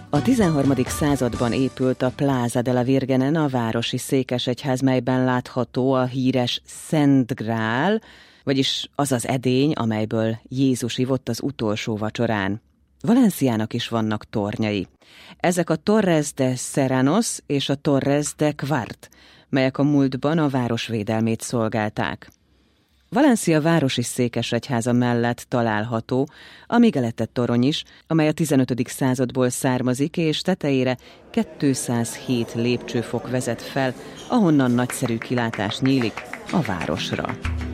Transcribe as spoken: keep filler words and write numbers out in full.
A tizenharmadik században épült a Plaza de la Virgenen a városi székesegyház, melyben látható a híres Szent Grál, vagyis az az edény, amelyből Jézus ivott az utolsó vacsorán. Valenciának is vannak tornyai. Ezek a Torres de Serranos és a Torres de Quart, melyek a múltban a város védelmét szolgálták. Valencia városi székesegyháza mellett található a Miguelete torony is, amely a tizenötödik századból származik, és tetejére kétszázhét lépcsőfok vezet fel, ahonnan nagyszerű kilátás nyílik a városra.